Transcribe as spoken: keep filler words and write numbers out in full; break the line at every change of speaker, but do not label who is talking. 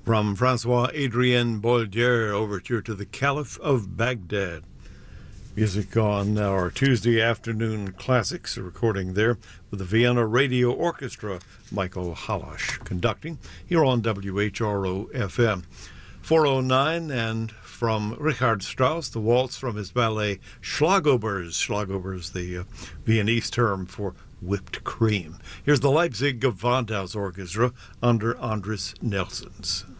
From Francois-Adrien Boieldieu, overture to the Caliph of Baghdad. Music on our Tuesday afternoon classics, a recording there with the Vienna Radio Orchestra, Michael Halash conducting, here on W H R O F M. four oh nine, and from Richard Strauss, the waltz from his ballet Schlagobers. Schlagobers, the uh, Viennese term for whipped cream. Here's the Leipzig Gewandhaus Orchestra under Andris Nelsons.